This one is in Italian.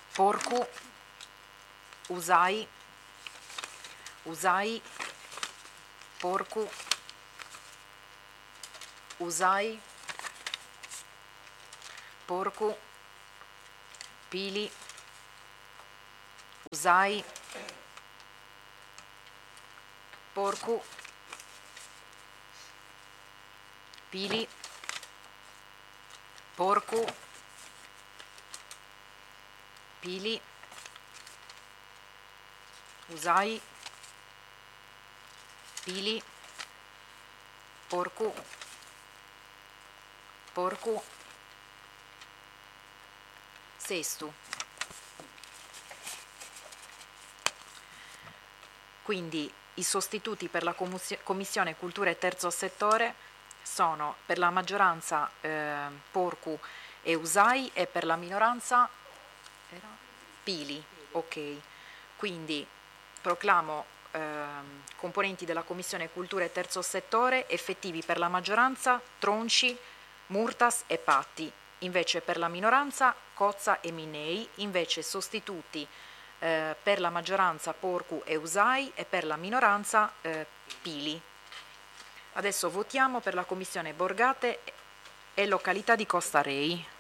porcu, usai, usai, porcu, usai, porcu, pili, usai, porcu, pili, porcu, pili, usai, pili, porcu, porcu, sestu. Quindi i sostituti per la Commissione Cultura e Terzo Settore sono per la maggioranza porcu e usai e per la minoranza pili. Ok, quindi proclamo componenti della Commissione Cultura e Terzo Settore effettivi per la maggioranza Tronci, Murtas e Patti, invece per la minoranza Cozza e Minnei, invece sostituti per la maggioranza Porcu e Usai e per la minoranza Pili. Adesso votiamo per la Commissione Borgate e località di Costa Rei.